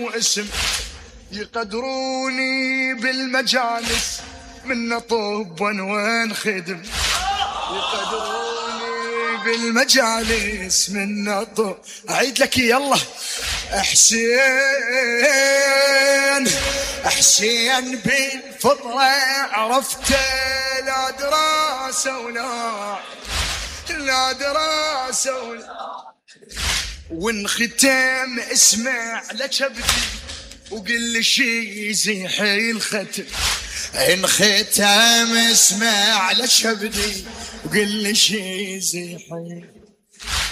واسم يقدروني بالمجالس من طب وين خدم يقدروني بالمجالس من طب. أعيد لك يلا. حسين بالفضلة عرفته لا دراسة لا دراسة وانختم اسمع لكبدي وقل لي شي يزيح الختم. انختم اسمع لكبدي وقل لي شي يزيح